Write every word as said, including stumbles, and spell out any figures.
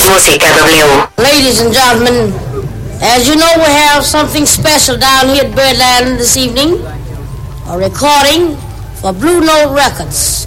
Música W. Ladies and gentlemen, as you know, we have something special down here at Birdland this evening. A recording for Blue Note Records.